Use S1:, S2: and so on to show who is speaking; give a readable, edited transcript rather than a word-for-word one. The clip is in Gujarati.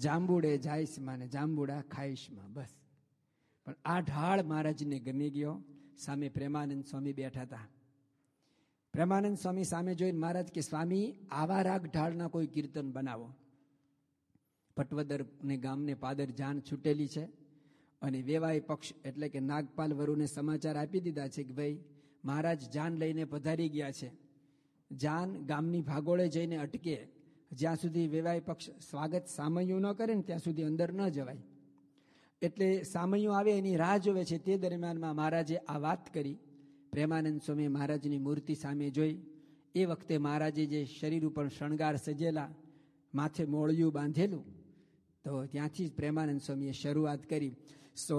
S1: જાંબુડે જાઈશમાં ને જાંબુડા ખાઈશમાં. બસ. પણ આ ઢાળ મહારાજને ગમી ગયો. સામે પ્રેમાનંદ સ્વામી બેઠા હતા. પ્રેમાનંદ સ્વામી સામે જોઈને મહારાજ કે સ્વામી આવા રાગ ઢાળના કોઈ કીર્તન બનાવો. પટવદર ને ગામને પાદર જાન છૂટેલી છે અને વેવાય પક્ષ એટલે કે નાગપાલ વરુને સમાચાર આપી દીધા છે કે ભાઈ મહારાજ જાન લઈને પધારી ગયા છે. જાન ગામની ભાગોળે જઈને અટકે. જ્યાં સુધી વેવાય પક્ષ સ્વાગત સામૈયું ન કરે ને ત્યાં સુધી અંદર ન જવાય. એટલે સામૈયું આવે એની રાહ જોવે છે. તે દરમિયાનમાં મહારાજે આ વાત કરી. પ્રેમાનંદ સ્વામી મહારાજની મૂર્તિ સામે જોઈ. એ વખતે મહારાજે જે શરીર ઉપર શણગાર સજેલા, માથે મોળિયું બાંધેલું, તો ત્યાંથી જ પ્રેમાનંદ સ્વામીએ શરૂઆત કરી.